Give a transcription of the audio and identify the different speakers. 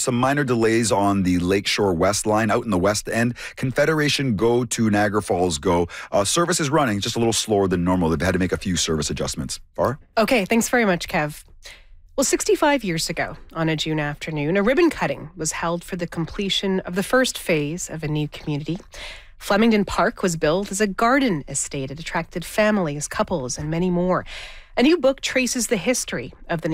Speaker 1: some minor delays on the Lakeshore West line out in the West End. Confederation Go to Niagara Falls Go. Service is running just a little slower than normal. They've had to make a few service adjustments. Bar?
Speaker 2: Okay, thanks very much, Kev. Well, 65 years ago, on a June afternoon, a ribbon cutting was held for the completion of the first phase of a new community. Flemington Park was built as a garden estate. It attracted families, couples, and many more. A new book traces the history of the